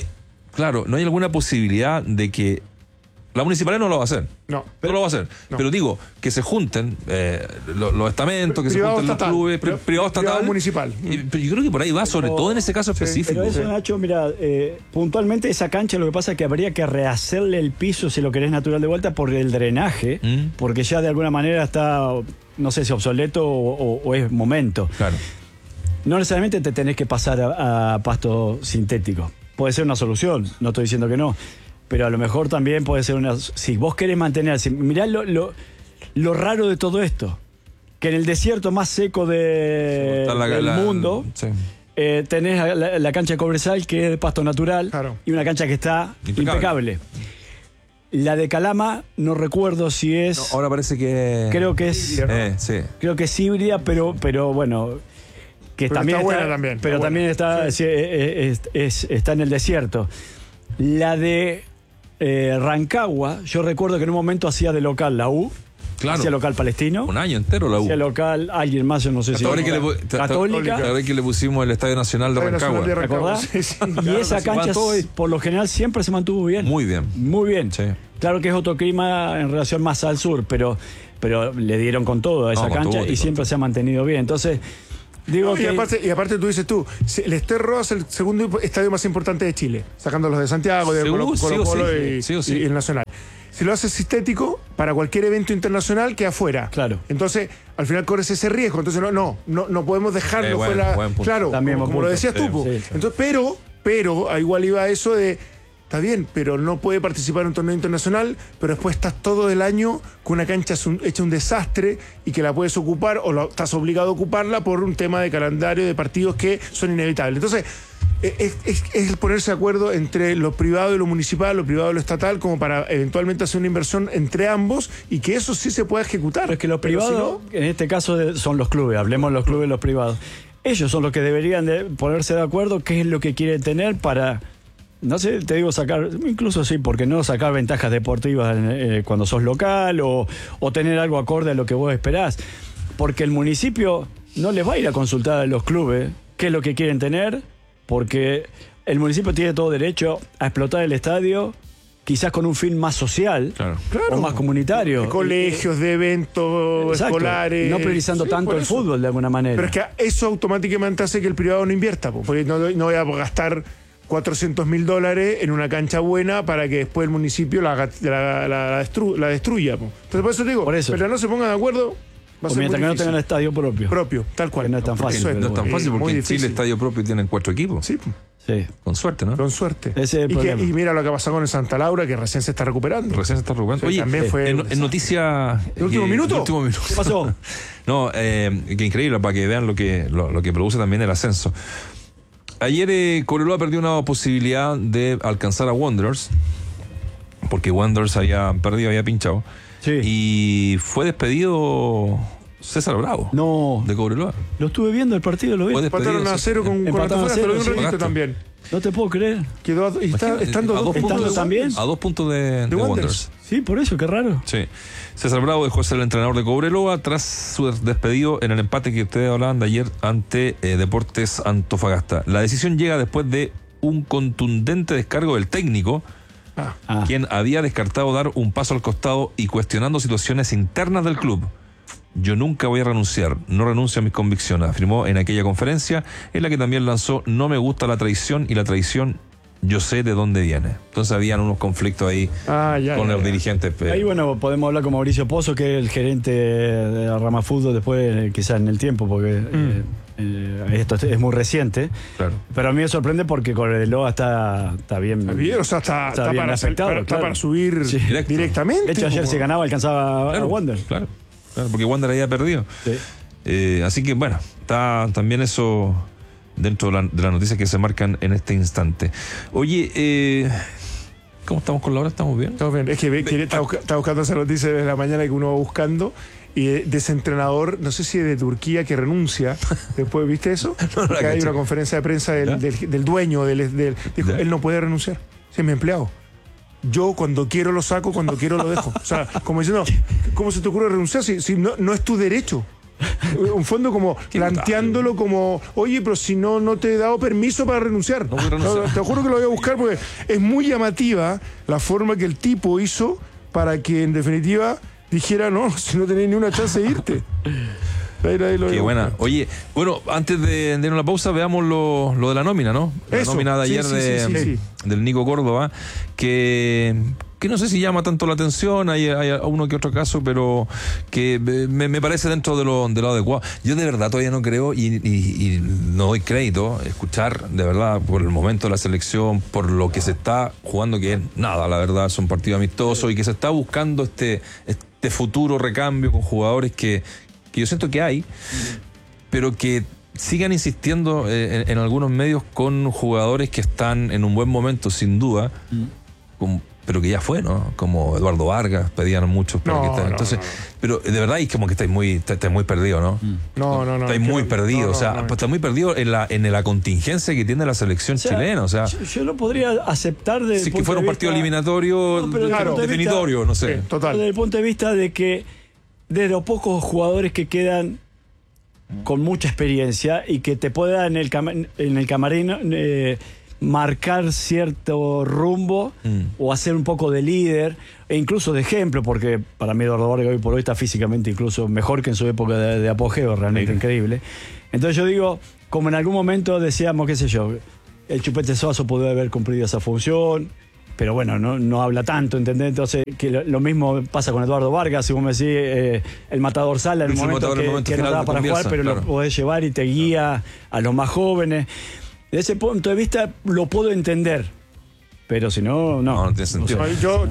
[SPEAKER 5] claro, no hay alguna posibilidad de que la municipalidad no lo va a hacer. No lo va a hacer. No. Pero digo, que se junten los estamentos, que se junten los clubes, privado estatal.
[SPEAKER 7] Municipal.
[SPEAKER 5] Pero yo creo que por ahí va, sobre todo en ese caso específico.
[SPEAKER 6] Pero eso, Nacho, mira, puntualmente esa cancha lo que pasa es que habría que rehacerle el piso, si lo querés natural de vuelta, por el drenaje, porque ya de alguna manera está, no sé si obsoleto o es momento.
[SPEAKER 5] Claro.
[SPEAKER 6] No necesariamente te tenés que pasar a pasto sintético. Puede ser una solución, no estoy diciendo que no. Pero a lo mejor también puede ser una... Si vos querés mantener... Mirá lo raro de todo esto. Que en el desierto más seco del mundo tenés la cancha de Cobresal, que es de pasto natural, y una cancha que está impecable. La de Calama, no recuerdo si es...
[SPEAKER 5] No, ahora parece que...
[SPEAKER 6] Creo que es...
[SPEAKER 5] sí.
[SPEAKER 6] Creo que es híbrida, pero bueno... Que
[SPEAKER 7] pero
[SPEAKER 6] también
[SPEAKER 7] está buena también.
[SPEAKER 6] Pero también está en el desierto. La de... Rancagua, yo recuerdo que en un momento hacía de local la U, hacía local Palestino.
[SPEAKER 5] Un año entero la U.
[SPEAKER 6] Hacía local alguien más, yo no sé
[SPEAKER 5] Católica.
[SPEAKER 6] Católica.
[SPEAKER 5] Que le pusimos el Estadio Nacional de Rancagua.
[SPEAKER 6] ¿Te acordás? Sí, y esa cancha, por lo general, siempre se mantuvo bien.
[SPEAKER 5] Muy bien.
[SPEAKER 6] Muy bien.
[SPEAKER 5] Sí.
[SPEAKER 6] Claro que es otro clima en relación más al sur, pero le dieron con todo a esa cancha y siempre se ha mantenido bien. Entonces... Digo
[SPEAKER 7] y aparte tú dices el Esterro es el segundo estadio más importante de Chile, sacando los de Santiago, de Colo-Colo y el Nacional. Si lo haces sintético, para cualquier evento internacional queda afuera.
[SPEAKER 6] Claro.
[SPEAKER 7] Entonces, al final corres ese riesgo. Entonces no podemos dejarlo fuera. Claro,
[SPEAKER 6] también
[SPEAKER 7] como lo decías tú.
[SPEAKER 6] Sí.
[SPEAKER 7] Entonces, pero igual iba eso de... Está bien, pero no puede participar en un torneo internacional, pero después estás todo el año con una cancha hecha un desastre y que la puedes ocupar o estás obligado a ocuparla por un tema de calendario de partidos que son inevitables. Entonces, es ponerse de acuerdo entre lo privado y lo municipal, lo privado y lo estatal, como para eventualmente hacer una inversión entre ambos y que eso sí se pueda ejecutar.
[SPEAKER 6] Pero es que lo privado, en este caso, son los clubes, hablemos de los clubes y los privados. Ellos son los que deberían de ponerse de acuerdo qué es lo que quieren tener para... No sé, te digo sacar, incluso sí, porque no sacar ventajas deportivas cuando sos local o tener algo acorde a lo que vos esperás. Porque el municipio no les va a ir a consultar a los clubes qué es lo que quieren tener, porque el municipio tiene todo derecho a explotar el estadio, quizás con un fin más social o más comunitario.
[SPEAKER 7] De colegios, de eventos escolares.
[SPEAKER 6] No priorizando tanto el fútbol de alguna manera.
[SPEAKER 7] Pero es que eso automáticamente hace que el privado no invierta, porque no voy a gastar $400,000 en una cancha buena para que después el municipio la destruya. Entonces, por eso te digo, pero no se pongan de acuerdo.
[SPEAKER 6] O mientras que no tengan estadio propio.
[SPEAKER 7] Tal cual.
[SPEAKER 6] Que no es tan fácil.
[SPEAKER 5] No es tan fácil porque en Chile el estadio propio tienen 4 equipos.
[SPEAKER 7] Sí.
[SPEAKER 5] Con suerte, ¿no?
[SPEAKER 7] Con suerte.
[SPEAKER 6] Ese es el
[SPEAKER 7] y mira lo que ha pasado con el Santa Laura, que recién se está recuperando.
[SPEAKER 5] Oye, también fue en noticia...
[SPEAKER 7] ¿El último minuto?
[SPEAKER 6] ¿Qué pasó?
[SPEAKER 5] No, que increíble, para que vean lo que produce también el ascenso. Ayer Cobreloa perdió una posibilidad de alcanzar a Wanderers, porque Wanderers había pinchado.
[SPEAKER 6] Sí.
[SPEAKER 5] Y fue despedido César Bravo.
[SPEAKER 6] No.
[SPEAKER 5] De Cobreloa.
[SPEAKER 6] Lo estuve viendo el partido, lo vi.
[SPEAKER 7] Empataron a 0 con Atafuera, pero de un ratito también.
[SPEAKER 6] No te puedo creer.
[SPEAKER 7] Quedó estando a 2 puntos
[SPEAKER 6] también.
[SPEAKER 5] A 2 puntos de Wanderers.
[SPEAKER 6] Sí, por eso, qué raro.
[SPEAKER 5] Sí. César Bravo dejó de ser el entrenador de Cobreloa tras su despedido en el empate que ustedes hablaban de ayer ante Deportes Antofagasta. La decisión llega después de un contundente descargo del técnico, quien había descartado dar un paso al costado y cuestionando situaciones internas del club. Yo nunca voy a renunciar, no renuncio a mis convicciones, afirmó en aquella conferencia, en la que también lanzó: no me gusta la traición y la traición yo sé de dónde viene. Entonces habían unos conflictos ahí con los dirigentes.
[SPEAKER 6] Ahí podemos hablar con Mauricio Pozo, que es el gerente de la rama fútbol, después quizás en el tiempo, porque esto es muy reciente.
[SPEAKER 5] Claro.
[SPEAKER 6] Pero a mí me sorprende porque Cobreloa está bien.
[SPEAKER 7] O sea, está
[SPEAKER 6] bien afectado,
[SPEAKER 7] para subir directamente.
[SPEAKER 6] De hecho, ayer se ganaba, alcanzaba a Wander.
[SPEAKER 5] Claro, porque Wander había perdido.
[SPEAKER 6] Sí.
[SPEAKER 5] Así que está también eso dentro de las noticias que se marcan en este instante. Oye, ¿cómo estamos con la hora? ¿Estamos bien?
[SPEAKER 7] Estamos bien. Es que está buscando esa noticia desde la mañana que uno va buscando. Y de ese entrenador, no sé si de Turquía, que renuncia. Después, ¿viste eso? Porque hay una conferencia de prensa del dueño. Dijo, él no puede renunciar. Es mi empleado. Yo cuando quiero lo saco, cuando quiero lo dejo. O sea, como diciendo, ¿cómo se te ocurre renunciar si no es tu derecho? Un fondo como planteándolo como, oye, pero si no te he dado permiso para renunciar.
[SPEAKER 5] No voy a renunciar.
[SPEAKER 7] Te juro que lo voy a buscar porque es muy llamativa la forma que el tipo hizo para que en definitiva dijera, no, si no tenés ni una chance de irte.
[SPEAKER 5] Qué buena. Oye, bueno, antes de irnos a la pausa, veamos lo de la nómina, ¿no? La nómina de ayer del Nico Córdoba, que no sé si llama tanto la atención, hay uno que otro caso, pero que me parece dentro de lo adecuado. Yo de verdad todavía no creo y no doy crédito escuchar, de verdad, por el momento de la selección, por lo que se está jugando, que es nada, la verdad, son partidos amistosos y que se está buscando este futuro recambio con jugadores que yo siento que hay, pero que sigan insistiendo en algunos medios con jugadores que están en un buen momento, sin duda, pero que ya fue, ¿no? Como Eduardo Vargas, pedían muchos. Pero de verdad es como que estáis muy perdidos, ¿no?
[SPEAKER 7] No.
[SPEAKER 5] Estáis muy perdidos, estáis muy perdidos en la contingencia que tiene la selección chilena, o sea.
[SPEAKER 6] Yo lo podría aceptar desde
[SPEAKER 5] si que fuera un partido eliminatorio, definitorio, no sé.
[SPEAKER 7] Total.
[SPEAKER 6] Desde el punto de vista de que de los pocos jugadores que quedan con mucha experiencia y que te puedan en el camarín marcar cierto rumbo o hacer un poco de líder e incluso de ejemplo, porque para mí Eduardo Vargas hoy por hoy está físicamente incluso mejor que en su época de apogeo, realmente increíble. Entonces yo digo, como en algún momento decíamos, qué sé yo, el Chupete Suazo pudo haber cumplido esa función, pero bueno, no habla tanto, ¿entendés? Entonces, que lo mismo pasa con Eduardo Vargas, si vos me decís, el Matador Sala en un momento que no daba para jugar, pero lo podés llevar y te guía a los más jóvenes. Desde ese punto de vista lo puedo entender, pero si no, no tiene sentido.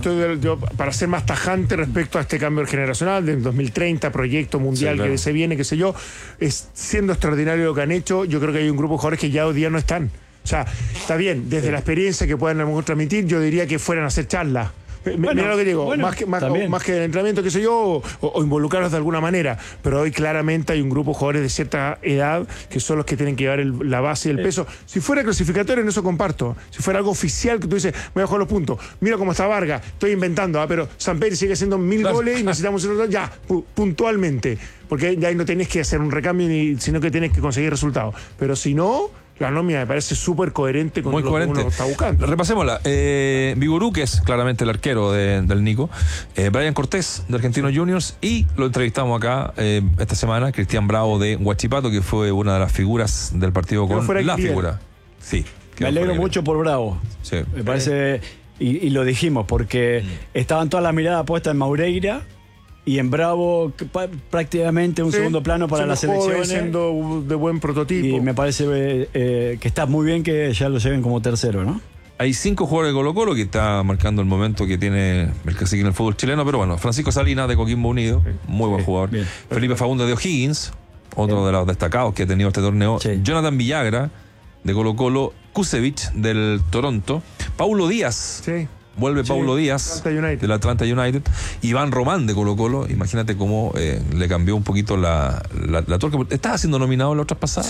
[SPEAKER 7] Yo, para ser más tajante respecto a este cambio generacional del 2030, proyecto mundial que se viene, qué sé yo, siendo extraordinario lo que han hecho, yo creo que hay un grupo de jugadores que ya hoy día no están. O sea, está bien, desde la experiencia que puedan a lo mejor transmitir, yo diría que fueran a hacer charlas. Mira lo que digo, más que el entrenamiento, qué sé yo, o involucrarlos de alguna manera. Pero hoy claramente hay un grupo de jugadores de cierta edad que son los que tienen que llevar la base y el peso. Si fuera clasificatorio, en eso comparto. Si fuera algo oficial que tú dices, voy a jugar los puntos, mira cómo está Vargas, estoy inventando, pero Samperi sigue haciendo 1000 goles y necesitamos ya, puntualmente. Porque ya ahí no tenés que hacer un recambio, sino que tenés que conseguir resultados. Pero si no, la nómina me parece súper coherente con lo que uno está buscando.
[SPEAKER 5] Repasémosla. Vigorú, que es claramente el arquero del Nico. Brian Cortés, de Argentinos Juniors. Y lo entrevistamos acá esta semana, Cristian Bravo, de Huachipato, que fue una de las figuras del partido con la figura. Sí.
[SPEAKER 6] Me alegro mucho por Bravo.
[SPEAKER 5] Sí.
[SPEAKER 6] Me parece, y lo dijimos, porque estaban todas las miradas puestas en Maureira. Y en Bravo, prácticamente un segundo plano para las selecciones.
[SPEAKER 7] Siendo de buen prototipo.
[SPEAKER 6] Y me parece que está muy bien que ya lo lleven como tercero, ¿no?
[SPEAKER 5] Hay 5 jugadores de Colo-Colo que está marcando el momento que tiene el cacique en el fútbol chileno. Pero bueno, Francisco Salinas de Coquimbo Unido, muy buen jugador. Bien. Felipe Fagundes de O'Higgins, otro de los destacados que ha tenido este torneo. Sí. Jonathan Villagra de Colo-Colo. Kusevich del Toronto. Paulo Díaz. Sí. Vuelve Paulo Díaz del Atlanta United. Iván Román de Colo-Colo. Imagínate cómo le cambió un poquito la tuerca. ¿Estás siendo nominado en la otra pasada?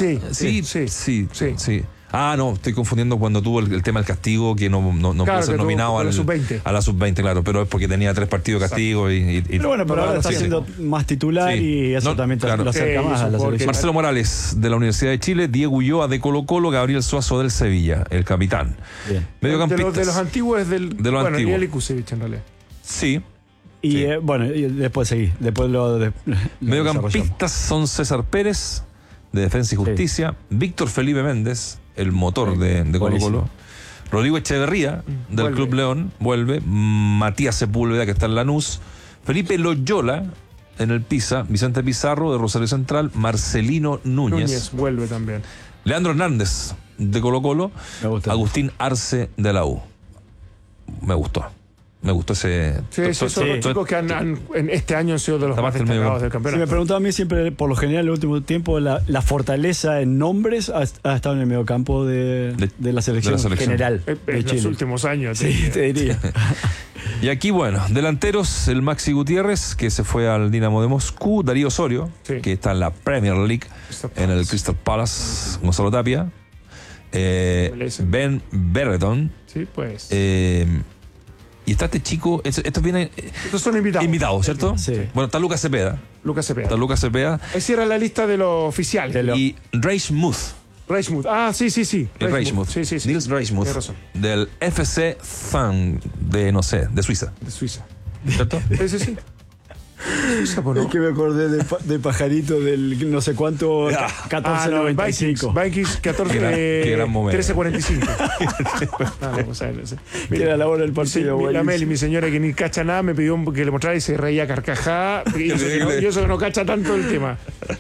[SPEAKER 5] Sí. Ah, no, estoy confundiendo cuando tuvo el tema del castigo, que no pudo ser nominado a la sub-20, claro, pero es porque tenía 3 partidos de castigo
[SPEAKER 6] pero bueno, pero ahora está siendo más titular y eso también lo acerca más a la selección.
[SPEAKER 5] Marcelo Morales de la Universidad de Chile, Diego Ulloa de Colo-Colo, Gabriel Suazo del Sevilla, el capitán.
[SPEAKER 7] Mediocampistas. De los antiguos es del...
[SPEAKER 5] De los antiguos.
[SPEAKER 7] Y Kusevich en realidad.
[SPEAKER 5] Sí.
[SPEAKER 6] Y bueno, y después seguí.
[SPEAKER 5] Mediocampistas son César Pérez de Defensa y Justicia, Víctor Felipe Méndez, el motor de Colo-Colo, Rodrigo Echeverría del Club León, vuelve, Matías Sepúlveda, que está en Lanús, Felipe Loyola en el Pisa, Vicente Pizarro de Rosario Central, Marcelino Núñez
[SPEAKER 7] vuelve también,
[SPEAKER 5] Leandro Hernández de Colo-Colo, Agustín Arce de la U. Me gustó ese...
[SPEAKER 7] son los chicos que en este año han sido de los más destacados del campeonato.
[SPEAKER 6] Si me preguntaba a mí siempre, por lo general, en el último tiempo, la fortaleza en nombres ha estado en el mediocampo de la selección general de Chile.
[SPEAKER 7] En los últimos años.
[SPEAKER 6] Sí, te diría.
[SPEAKER 5] Y aquí, bueno, delanteros, el Maxi Gutiérrez, que se fue al Dinamo de Moscú, Darío Osorio, que está en la Premier League, en el Crystal Palace, Gonzalo Tapia, Ben Berreton, Y está este chico, estos vienen
[SPEAKER 7] Estos son invitados.
[SPEAKER 5] ¿Cierto?
[SPEAKER 6] Sí.
[SPEAKER 5] Bueno, está Lucas Cepeda.
[SPEAKER 7] Está Lucas Cepeda. Ahí cierra la lista de los oficiales.
[SPEAKER 5] Y Reismuth.
[SPEAKER 7] Reismuth. Ah, sí.
[SPEAKER 5] Reismuth.
[SPEAKER 7] Sí.
[SPEAKER 5] Nils Reismuth.
[SPEAKER 7] Tienes razón.
[SPEAKER 5] Del FC Zang de, no sé, de Suiza.
[SPEAKER 7] De Suiza.
[SPEAKER 5] ¿Cierto?
[SPEAKER 7] Sí. Suiza, ¿no?
[SPEAKER 6] Es que me acordé de pajarito del no sé cuánto, 1495.
[SPEAKER 7] Vikings 14,
[SPEAKER 5] Qué gran momento.
[SPEAKER 7] 1345.
[SPEAKER 6] Que era la hora del partido.
[SPEAKER 7] La Meli, mi señora que ni cacha nada, me pidió que le mostrara y se reía carcajada. Y eso que no cacha tanto el tema.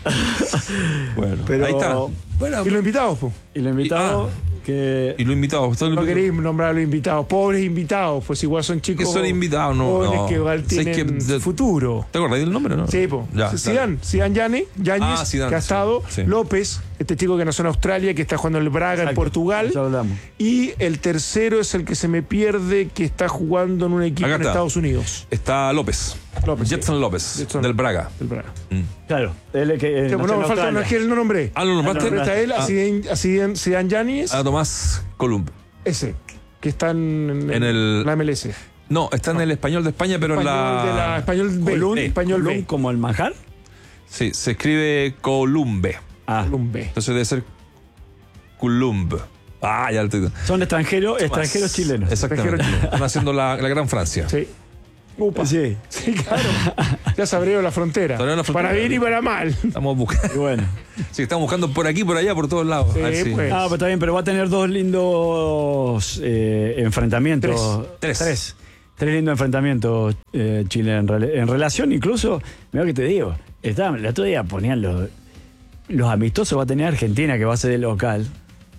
[SPEAKER 5] Bueno,
[SPEAKER 6] Pero,
[SPEAKER 5] ahí está.
[SPEAKER 6] Bueno,
[SPEAKER 7] Y los invitados, pues.
[SPEAKER 6] y lo invitado que...
[SPEAKER 5] Y los invitados.
[SPEAKER 7] No queréis nombrar a los invitados. Pobres invitados, pues igual son chicos.
[SPEAKER 5] Que son invitados, no.
[SPEAKER 7] Jóvenes
[SPEAKER 5] no.
[SPEAKER 7] que igual tienen futuro.
[SPEAKER 5] ¿Te acordás del nombre, no?
[SPEAKER 7] Sí, pues. Zidane Yáñez,
[SPEAKER 5] Zidane,
[SPEAKER 7] que ha estado.
[SPEAKER 5] sí.
[SPEAKER 7] López, este chico que nació en Australia, que está jugando en el Braga, en Portugal.
[SPEAKER 6] Ya hablamos.
[SPEAKER 7] Y el tercero es el que se me pierde, que está jugando en un equipo
[SPEAKER 5] Acá
[SPEAKER 7] en
[SPEAKER 5] está.
[SPEAKER 7] Estados Unidos.
[SPEAKER 5] Está López.
[SPEAKER 7] Jetson
[SPEAKER 5] Jetson López. Del Braga.
[SPEAKER 7] Del Braga.
[SPEAKER 6] Claro, él es que...
[SPEAKER 7] Sí, pues no, me falta, no es que él no nombré.
[SPEAKER 5] Ah, lo nombraste.
[SPEAKER 7] Pero está él, a Zidane Yáñez,
[SPEAKER 5] A Tomás Columb.
[SPEAKER 7] ese, que está en
[SPEAKER 5] el-
[SPEAKER 7] la MLS.
[SPEAKER 5] No, está en el Español de España, pero en la.
[SPEAKER 7] Español B.
[SPEAKER 6] Colún,
[SPEAKER 7] Español
[SPEAKER 6] Colún
[SPEAKER 7] B.
[SPEAKER 6] como el manjar.
[SPEAKER 5] Sí, se escribe Columbe.
[SPEAKER 6] Ah,
[SPEAKER 7] Colún B.
[SPEAKER 5] Entonces debe ser Columb. Ah, ya lo estoy.
[SPEAKER 6] son extranjeros chilenos.
[SPEAKER 5] Exactamente.
[SPEAKER 7] Extranjero
[SPEAKER 5] Están haciendo la Gran Francia.
[SPEAKER 7] Sí. Upa.
[SPEAKER 6] Sí,
[SPEAKER 7] Sí, claro. Ya se abrió la frontera.
[SPEAKER 5] Se abrió la frontera.
[SPEAKER 7] Para bien y para mal.
[SPEAKER 5] Estamos buscando.
[SPEAKER 6] y bueno.
[SPEAKER 5] Sí, estamos buscando por aquí, por allá, por todos lados.
[SPEAKER 7] Sí,
[SPEAKER 5] A ver si-
[SPEAKER 7] pues.
[SPEAKER 6] Ah, pero está bien, pero va a tener dos lindos enfrentamientos.
[SPEAKER 5] Tres.
[SPEAKER 6] Tres lindos enfrentamientos Chile en relación incluso, mira que te digo, el otro día ponían los amistosos, va a tener Argentina que va a ser el local.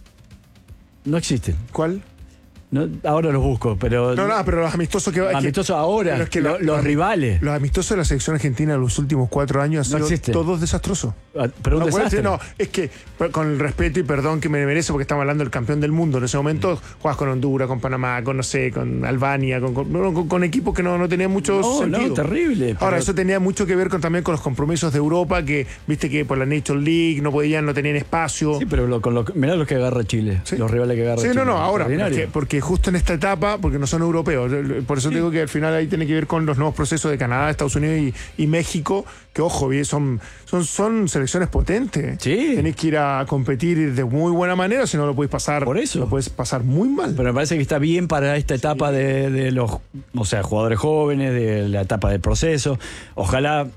[SPEAKER 6] No existen.
[SPEAKER 7] ¿Cuál?
[SPEAKER 6] No, ahora los busco, pero
[SPEAKER 7] No, pero los amistosos que...
[SPEAKER 6] amistosos ahora,
[SPEAKER 7] pero es que
[SPEAKER 6] los rivales.
[SPEAKER 7] Los amistosos de la selección argentina en los últimos 4 años han
[SPEAKER 6] No
[SPEAKER 7] sido
[SPEAKER 6] existen.
[SPEAKER 7] todos desastrosos.
[SPEAKER 6] Pero un
[SPEAKER 7] No, puede
[SPEAKER 6] desastre.
[SPEAKER 7] ser, no, es que con el respeto y perdón que me merece, porque estamos hablando del campeón del mundo. En ese momento juegas con Honduras, con Panamá, con no sé, con Albania, con equipos que no tenían mucho sentido.
[SPEAKER 6] No, terrible.
[SPEAKER 7] Ahora,
[SPEAKER 6] pero-
[SPEAKER 7] eso tenía mucho que ver también con los compromisos de Europa, que viste que por la Nations League no tenían espacio.
[SPEAKER 6] Sí, pero mirá los que agarra Chile,
[SPEAKER 7] Sí.
[SPEAKER 6] los rivales que agarra
[SPEAKER 7] Sí,
[SPEAKER 6] Chile.
[SPEAKER 7] ahora,
[SPEAKER 6] Extraordinario.
[SPEAKER 7] porque justo en esta etapa, porque no son europeos, por eso digo que al final ahí tiene que ver con los nuevos procesos de Canadá, Estados Unidos y México, que ojo, son selecciones potentes.
[SPEAKER 6] Sí.
[SPEAKER 7] Tenés que ir a competir de muy buena manera, si no lo podéis pasar.
[SPEAKER 6] Por eso.
[SPEAKER 7] Lo puedes pasar muy mal.
[SPEAKER 6] Pero me parece que está bien para esta etapa de los, o sea, jugadores jóvenes, de la etapa del proceso. Ojalá,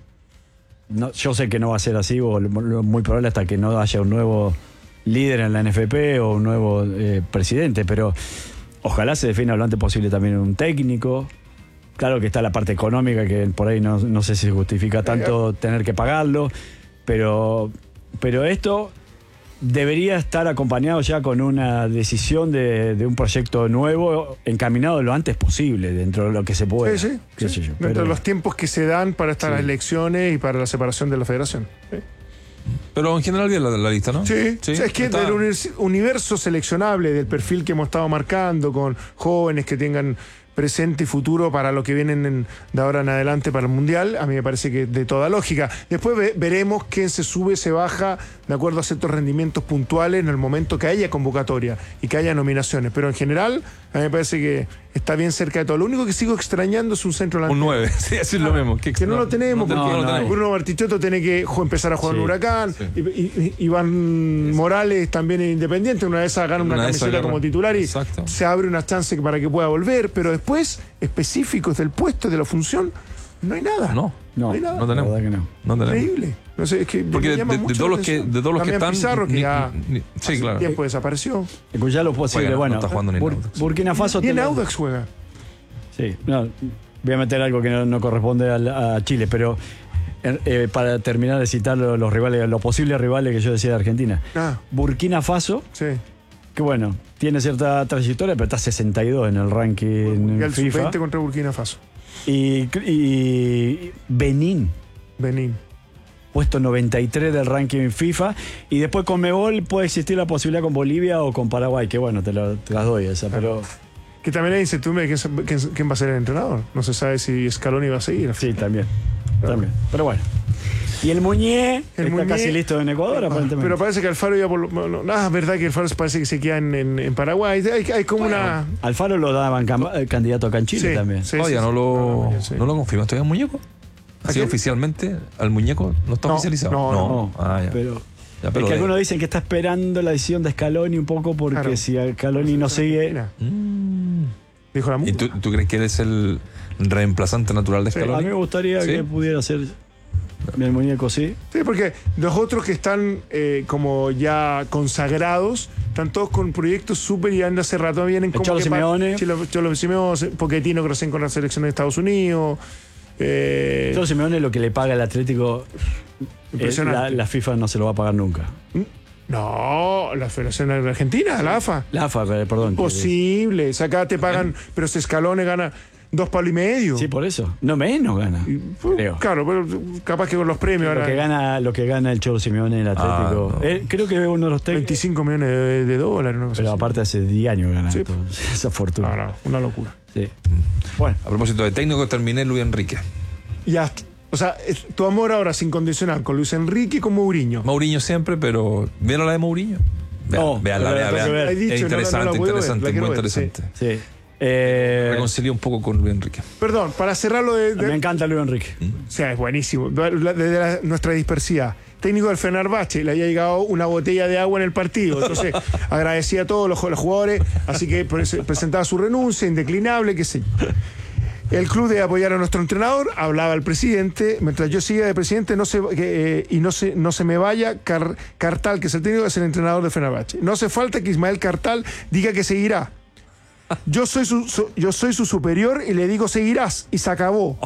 [SPEAKER 6] yo sé que no va a ser así, o muy probable hasta que no haya un nuevo líder en la NFP o un nuevo presidente, pero ojalá se defina lo antes posible también un técnico. Claro que está la parte económica, que por ahí no sé si se justifica tanto tener que pagarlo, pero esto debería estar acompañado ya con una decisión de un proyecto nuevo encaminado lo antes posible, dentro de lo que se puede.
[SPEAKER 7] Sí.
[SPEAKER 6] Yo,
[SPEAKER 7] Dentro de los tiempos que se dan para estas elecciones y para la separación de la federación. Sí.
[SPEAKER 5] Pero en general bien la lista, ¿no?
[SPEAKER 7] Sí. O sea, es que
[SPEAKER 5] está-
[SPEAKER 7] del universo seleccionable, del perfil que hemos estado marcando, con jóvenes que tengan presente y futuro para lo que vienen de ahora en adelante para el Mundial, a mí me parece que de toda lógica. Después veremos quién se sube, se baja, de acuerdo a ciertos rendimientos puntuales en el momento que haya convocatoria y que haya nominaciones. Pero en general, a mí me parece que está bien cerca de todo. Lo único que sigo extrañando es un centro
[SPEAKER 5] Un
[SPEAKER 7] delantero.
[SPEAKER 5] 9, sí, así es lo mismo.
[SPEAKER 7] Que no lo tenemos, porque
[SPEAKER 5] no lo tenemos.
[SPEAKER 7] Bruno Bartichotto tiene que empezar a jugar en
[SPEAKER 6] Sí,
[SPEAKER 7] Huracán.
[SPEAKER 5] sí.
[SPEAKER 7] Iván Morales también es independiente. Una vez gana una
[SPEAKER 5] Una vez
[SPEAKER 7] camiseta
[SPEAKER 5] agarra.
[SPEAKER 7] como titular y
[SPEAKER 5] Exacto.
[SPEAKER 7] se abre una chance para que pueda volver. Pero después, específicos del puesto, de la función, no hay nada.
[SPEAKER 5] No,
[SPEAKER 6] No,
[SPEAKER 7] hay nada.
[SPEAKER 5] no tenemos.
[SPEAKER 6] la verdad que no.
[SPEAKER 5] no tenemos.
[SPEAKER 7] Increíble. No sé, es que
[SPEAKER 5] Porque
[SPEAKER 7] me
[SPEAKER 5] de
[SPEAKER 7] llama mucho
[SPEAKER 5] todos
[SPEAKER 7] la
[SPEAKER 5] los que
[SPEAKER 7] atención.
[SPEAKER 5] están.
[SPEAKER 7] Damián Pizarro, que ya
[SPEAKER 5] sí,
[SPEAKER 7] hace
[SPEAKER 5] claro.
[SPEAKER 7] tiempo desapareció.
[SPEAKER 6] Escuchá lo posible.
[SPEAKER 5] Juega, no
[SPEAKER 6] bueno,
[SPEAKER 5] está jugando ni en Audax.
[SPEAKER 6] Burkina Faso...
[SPEAKER 7] Y en
[SPEAKER 6] te-
[SPEAKER 7] Audax juega.
[SPEAKER 6] Sí, no, voy a meter algo que no corresponde a Chile, pero para terminar de citar los rivales, los posibles rivales que yo decía de Argentina. Burkina Faso,
[SPEAKER 7] Sí.
[SPEAKER 6] que bueno, tiene cierta trayectoria, pero está 62 en el ranking
[SPEAKER 7] Y el
[SPEAKER 6] FIFA.
[SPEAKER 7] sub-20 contra Burkina Faso.
[SPEAKER 6] Y Benín,
[SPEAKER 7] Benín.
[SPEAKER 6] puesto 93 del ranking FIFA. Y después con Conmebol puede existir la posibilidad con Bolivia o con Paraguay, que bueno, te las doy esa, pero
[SPEAKER 7] Que también hay incertidumbre de quién va a ser el entrenador. No se sabe si Scaloni va a seguir.
[SPEAKER 6] sí, también. Pero bueno. Y el Muñé está casi listo en Ecuador, aparentemente.
[SPEAKER 7] Pero parece que Alfaro ya es verdad que Alfaro parece que se queda en Paraguay. Hay como una.
[SPEAKER 6] Alfaro lo daban candidato acá en Chile también.
[SPEAKER 5] Todavía no lo confirman. ¿Todavía el muñeco? ¿Así oficialmente? ¿Al muñeco no está oficializado?
[SPEAKER 6] No.
[SPEAKER 5] Ah, ya.
[SPEAKER 6] Pero
[SPEAKER 5] Ya,
[SPEAKER 6] es que algunos dicen que está esperando la decisión de Scaloni un poco porque si Scaloni no sigue.
[SPEAKER 7] Dijo la
[SPEAKER 5] ¿Y tú crees que él es el reemplazante natural de Scaloni?
[SPEAKER 6] A mí me gustaría que pudiera ser el muñeco, sí.
[SPEAKER 7] Sí, porque los otros que están como ya consagrados, están todos con proyectos súper y hace rato vienen como.
[SPEAKER 6] Cholo Simeone.
[SPEAKER 7] Cholo Simeone, Pochettino que recién con la selección de Estados Unidos.
[SPEAKER 6] Cholo Simeone lo que le paga el Atlético, la FIFA no se lo va a pagar nunca.
[SPEAKER 7] No, la Federación Argentina, la AFA.
[SPEAKER 6] La AFA, perdón.
[SPEAKER 7] Imposible. Acá te pagan, pero ese Scaloni gana 2,5 palos.
[SPEAKER 6] Sí, por eso. No menos gana. Creo.
[SPEAKER 7] Claro, pero capaz que con los premios
[SPEAKER 6] Lo que gana el Cholo Simeone en el Atlético. Creo que es uno de los técnicos.
[SPEAKER 7] 25 millones de dólares. ¿No?
[SPEAKER 6] Pero aparte hace 10 años gana esa fortuna.
[SPEAKER 7] No, una locura.
[SPEAKER 6] Sí.
[SPEAKER 5] Bueno, a propósito de técnico, terminé Luis Enrique.
[SPEAKER 7] O sea, tu amor ahora es incondicional con Luis Enrique y con Mourinho.
[SPEAKER 5] Mourinho siempre, pero ¿vieron la de Mourinho? Veanla. Es interesante, muy interesante.
[SPEAKER 6] Sí.
[SPEAKER 5] Reconcilié un poco con Luis Enrique.
[SPEAKER 7] Perdón, para cerrarlo de...
[SPEAKER 6] Me encanta Luis Enrique.
[SPEAKER 7] O sea, es buenísimo. Desde nuestra dispersidad. Técnico del Fenerbahce, le había llegado una botella de agua en el partido. Entonces, agradecía a todos los jugadores. Así que presentaba su renuncia, indeclinable, qué sé yo. El club debe apoyar a nuestro entrenador, hablaba el presidente. Mientras yo siga de presidente no se me vaya Cartal, que es el técnico, es el entrenador de Fenerbahce. No hace falta que Ismael Cartal diga que seguirá. Yo soy su superior y le digo seguirás, y se acabó.